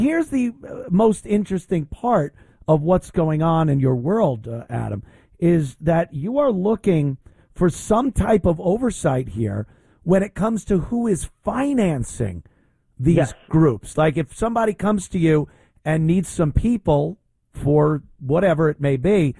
Here's the most interesting part of what's going on in your world, Adam, is that you are looking for some type of oversight here when it comes to who is financing these groups. Like if somebody comes to you and needs some people for whatever it may be,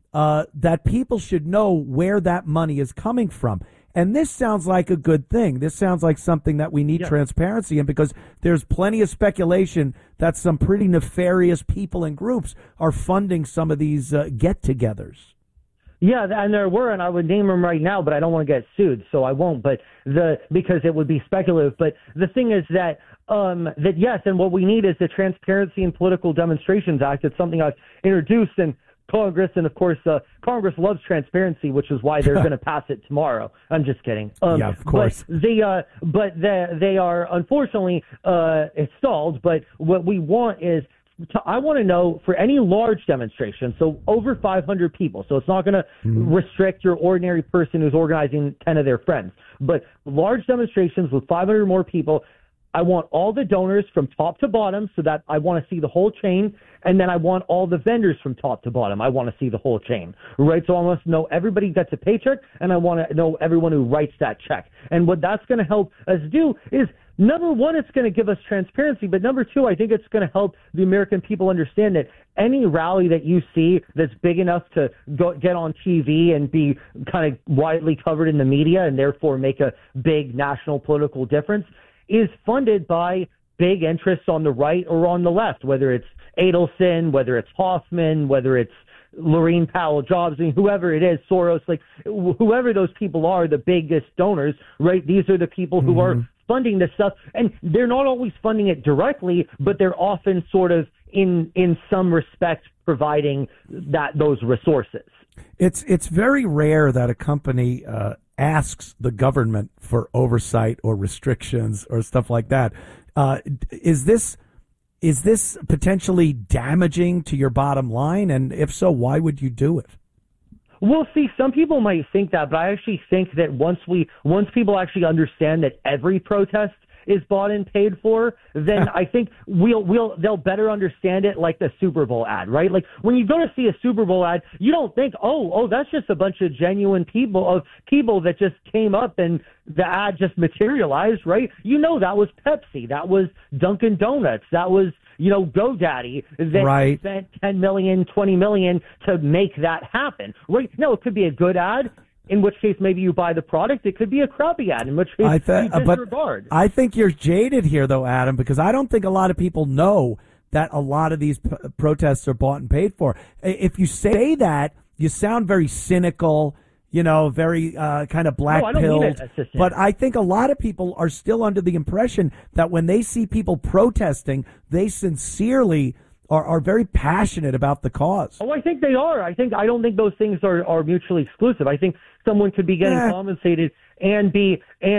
that people should know where that money is coming from. And this sounds like a good thing. This sounds like something that we need transparency in, because there's plenty of speculation that some pretty nefarious people and groups are funding some of these get-togethers. Yeah, and there were, and I would name them right now, but I don't want to get sued, so I won't. But because it would be speculative. But the thing is that yes, and what we need is the Transparency in Political Demonstrations Act. It's something I've introduced in Congress, and of course, Congress loves transparency, which is why they're going to pass it tomorrow. I'm just kidding. Yeah, of course. But they are unfortunately stalled. But what we want is, I want to know for any large demonstration, so over 500 people. So it's not going to restrict your ordinary person who's organizing 10 of their friends, but large demonstrations with 500 or more people. I want all the donors from top to bottom, so that I want to see the whole chain. And then I want all the vendors from top to bottom. I want to see the whole chain, right? So I want to know everybody gets a paycheck, and I want to know everyone who writes that check. And what that's going to help us do is, number one, it's going to give us transparency. But number two, I think it's going to help the American people understand that any rally that you see that's big enough to get on TV and be kind of widely covered in the media and therefore make a big national political difference is funded by big interests on the right or on the left, whether it's Adelson, whether it's Hoffman, whether it's Laurene Powell, Jobs, I mean, whoever it is, Soros, like whoever those people are, the biggest donors, right? These are the people who are funding this stuff, and they're not always funding it directly, but they're often sort of in some respect providing those resources. It's very rare that a company asks the government for oversight or restrictions or stuff like that. Is this potentially damaging to your bottom line? And if so, why would you do it? Well, see, some people might think that, but I actually think that once people actually understand that every protest is bought and paid for, then I think they'll better understand it, like the Super Bowl ad, right? Like when you go to see a Super Bowl ad, you don't think, oh, that's just a bunch of genuine people that just came up and the ad just materialized, right? You know, that was Pepsi, that was Dunkin' Donuts, that was, GoDaddy that spent $10 million, $20 million to make that happen, right? No, it could be a good ad, in which case maybe you buy the product. It could be a crappy ad, in which case you disregard. I think you're jaded here, though, Adam, because I don't think a lot of people know that a lot of these protests are bought and paid for. If you say that, you sound very cynical, very kind of black-pilled. But I think a lot of people are still under the impression that when they see people protesting, they sincerely are very passionate about the cause. Oh, I think they are. I don't think those things are mutually exclusive. I think someone could be getting compensated and be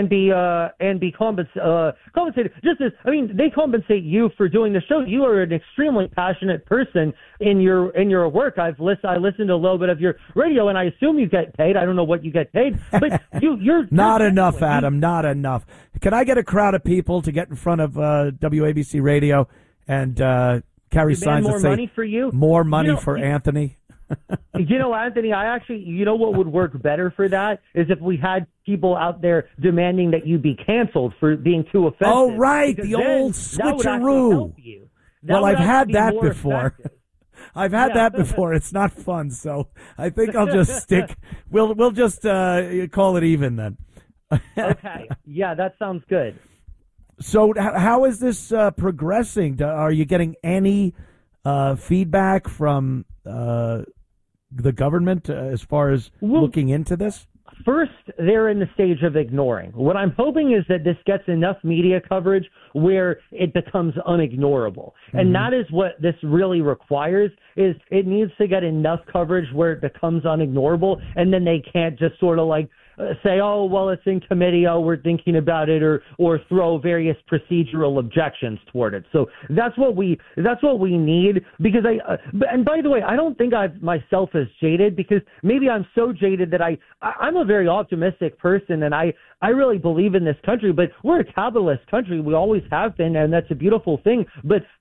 compensated. Just as, they compensate you for doing the show. You are an extremely passionate person in your work. I listened to a little bit of your radio, and I assume you get paid. I don't know what you get paid, but you're not enough, Adam. Not enough. Can I get a crowd of people to get in front of WABC Radio and carry signs that say money for you? More money for Anthony? Anthony, what would work better for that is if we had people out there demanding that you be canceled for being too offensive. Oh, right. The old switcheroo. Well, I've had that before. I've had that before. It's not fun. So I think I'll just stick. We'll just call it even then. Okay. Yeah, that sounds good. So how is this progressing? Are you getting any feedback from the government as far as looking into this? First, they're in the stage of ignoring. What I'm hoping is that this gets enough media coverage where it becomes unignorable. And that is what this really requires, is it needs to get enough coverage where it becomes unignorable, and then they can't just sort of like say, oh, well, it's in committee, oh, we're thinking about it, or throw various procedural objections toward it. So that's what we need, because and by the way, I don't think I've myself as jaded, because maybe I'm so jaded that I'm a very optimistic person, and I really believe in this country, but we're a capitalist country. We always have been, and that's a beautiful thing. But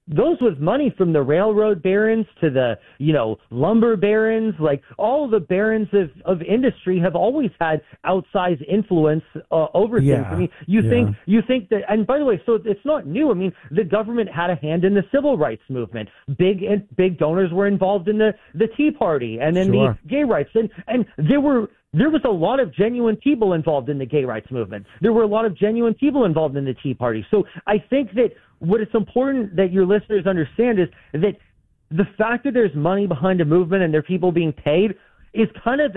those was money from the railroad barons to the, lumber barons. Like, all the barons of industry have always had outsized influence over things. I mean, you think that, and by the way, so it's not new. I mean, the government had a hand in the civil rights movement. Big donors were involved in the Tea Party and in the gay rights. And there was a lot of genuine people involved in the gay rights movement. There were a lot of genuine people involved in the Tea Party. So I think that what it's important that your listeners understand is that the fact that there's money behind a movement and there are people being paid is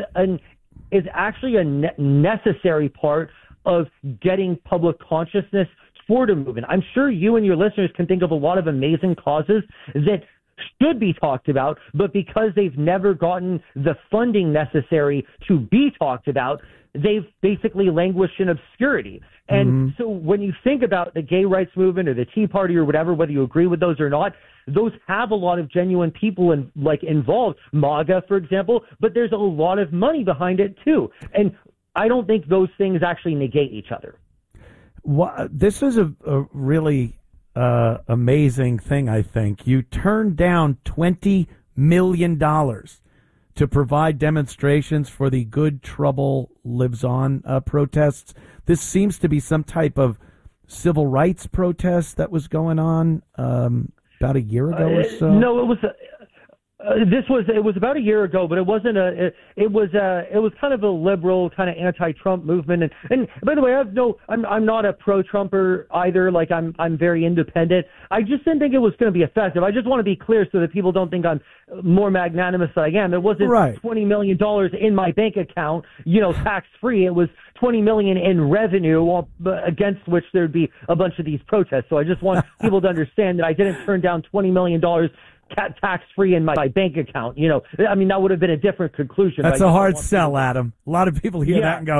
is actually a necessary part of getting public consciousness toward a movement. I'm sure you and your listeners can think of a lot of amazing causes that should be talked about, but because they've never gotten the funding necessary to be talked about, they've basically languished in obscurity. And so when you think about the gay rights movement or the Tea Party or whatever, whether you agree with those or not, those have a lot of genuine people involved. MAGA, for example, but there's a lot of money behind it too. And I don't think those things actually negate each other. Well, this is a really amazing thing, I think. You turned down $20 million to provide demonstrations for the Good Trouble Lives On protests. This seems to be some type of civil rights protest that was going on about a year ago or so. No, it was. It was about a year ago, but it wasn't it was kind of a liberal, kind of anti-Trump movement. And by the way, I'm not a pro-Trumper either. Like, I'm very independent. I just didn't think it was going to be effective. I just want to be clear so that people don't think I'm more magnanimous than I am. It wasn't $20 million in my bank account, tax-free. It was $20 million in revenue against which there'd be a bunch of these protests. So I just want people to understand that I didn't turn down $20 million tax-free in my bank account. I mean, that would have been a different conclusion. That's a hard sell, Adam. A lot of people hear that and go,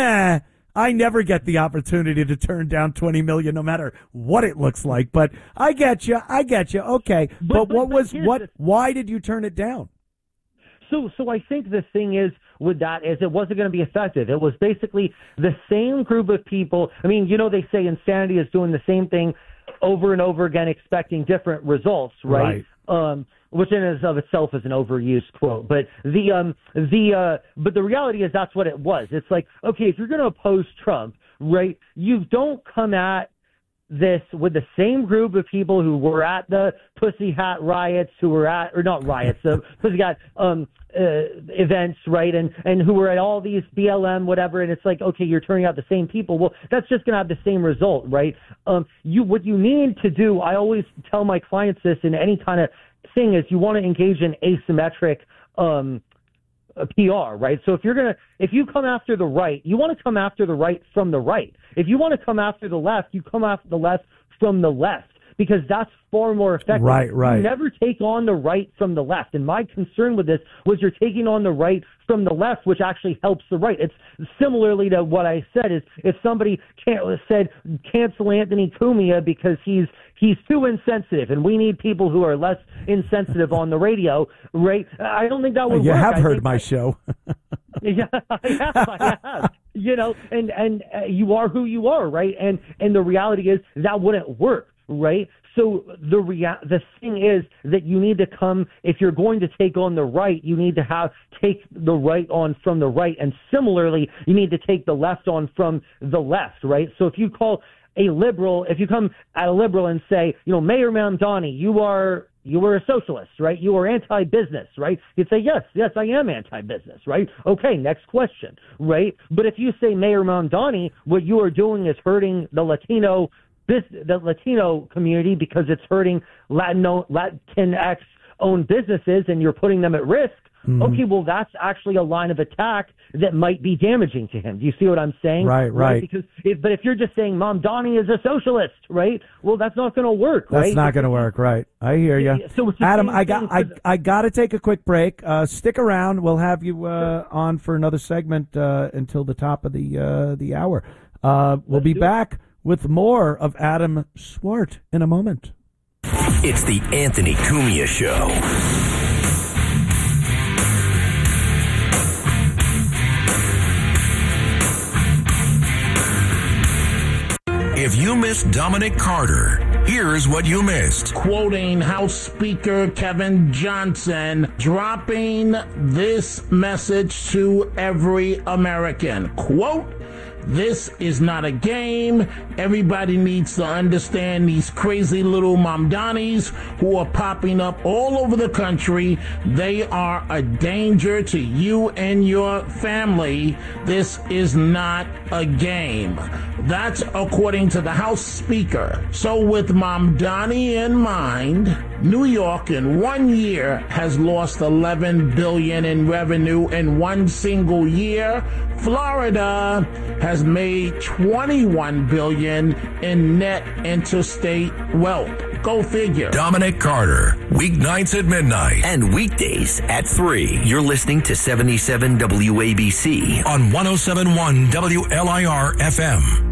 I never get the opportunity to turn down $20 million no matter what it looks like. But I get you. Okay. But why did you turn it down? So I think the thing is with that is it wasn't going to be effective. It was basically the same group of people. I mean, they say insanity is doing the same thing over and over again, expecting different results, right? Which in and of itself is an overused quote. But the reality is that's what it was. It's like, okay, if you're going to oppose Trump, right, you don't come at this with the same group of people who were at the Pussy Hat riots, the Pussy Hat events, right, and who were at all these BLM, whatever, and it's like, okay, you're turning out the same people. Well, that's just going to have the same result, right? What you need to do, I always tell my clients this in any kind of thing, is you want to engage in asymmetric PR, right? So if you come after the right, you want to come after the right from the right. If you want to come after the left, you come after the left from the left, because that's far more effective. Right. You never take on the right from the left. And my concern with this was you're taking on the right from the left, which actually helps the right. It's similarly to what I said, is if somebody said cancel Anthony Cumia because he's too insensitive and we need people who are less insensitive on the radio, right? I don't think that would work. You have heard my show. Yeah, I have. And you are who you are, right? And the reality is that wouldn't work, right? So the thing is that you need to come, if you're going to take on the right, you need to take the right on from the right, and similarly, you need to take the left on from the left, right? So if you come at a liberal and say, Mayor Mamdani, you are a socialist, right? You are anti-business, right? You'd say, yes, I am anti-business, right? Okay, next question, right? But if you say, Mayor Mamdani, what you are doing is hurting the Latino community because it's hurting Latinx-owned businesses and you're putting them at risk, okay, well, that's actually a line of attack that might be damaging to him. Do you see what I'm saying? Right. Because if you're just saying Mamdani is a socialist, right? Well, that's not going to work, right? That's not going to work, right? I hear you. So Adam, I got to take a quick break. Stick around. We'll have you on for another segment until the top of the hour. We'll be back with more of Adam Swart in a moment. It's the Anthony Cumia Show. If you miss Dominic Carter, Here's what you missed. Quoting House Speaker Kevin Johnson, dropping this message to every American. Quote, "This is not a game. Everybody needs to understand these crazy little Mamdanis who are popping up all over the country. They are a danger to you and your family. This is not a game." That's according to the House Speaker. So with Mamdani in mind, New York in 1 year has lost $11 billion in revenue in one single year. Florida has made $21 billion in net interstate wealth. Go figure. Dominic Carter, weeknights at midnight and weekdays at 3. You're listening to 77 WABC on 107.1 WLIR FM.